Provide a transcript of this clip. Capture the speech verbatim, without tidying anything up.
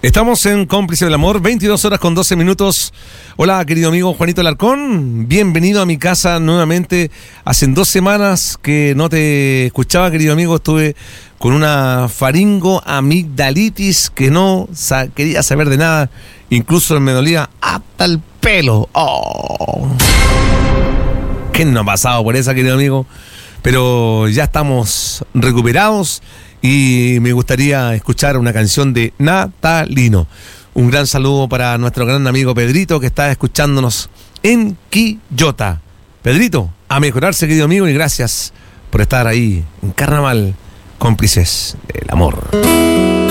Estamos en Cómplice del Amor, veintidós horas con doce minutos. Hola, querido amigo Juanito Alarcón. Bienvenido a mi casa nuevamente. Hace dos semanas que no te escuchaba, querido amigo. Estuve con una faringoamigdalitis que no sa- quería saber de nada. Incluso me dolía hasta el pelo. Oh. ¿Qué no ha pasado por esa, querido amigo? Pero ya estamos recuperados. Y me gustaría escuchar una canción de Natalino. Un gran saludo para nuestro gran amigo Pedrito, que está escuchándonos en Quillota. Pedrito, a mejorarse, querido amigo, y gracias por estar ahí en Carnaval, Cómplices del Amor.